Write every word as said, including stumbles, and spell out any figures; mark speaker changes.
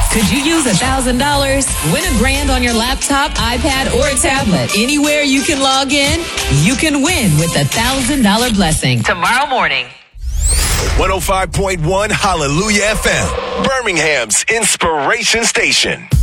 Speaker 1: Could you use a thousand dollars? Win a grand on your laptop, iPad, or a tablet. Anywhere you can log in, you can win with a thousand dollar blessing. Tomorrow morning.
Speaker 2: one oh five point one Hallelujah F M, Birmingham's inspiration station.